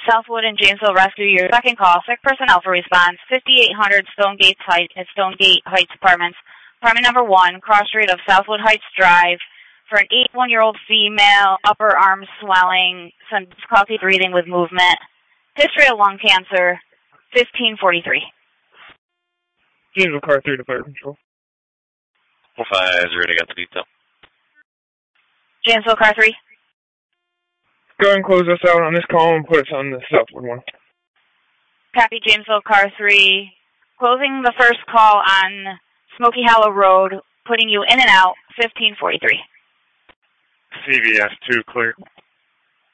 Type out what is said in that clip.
Southwood and Janesville Rescue, your second call. Sick person alpha response, 5800 Stonegate Heights Apartments. Apartment number 1, cross street of Southwood Heights Drive, for an 81-year-old female, upper arm swelling, some difficulty breathing with movement. History of lung cancer, 1543. Janesville Car 3 to Fire Control. 450, got the detail. Janesville Car 3. Go ahead and close us out on this call and put us on the Southwood one. Copy, Janesville Car 3. Closing the first call on Smoky Hollow Road, putting you in and out, 1543. CVS 2 clear.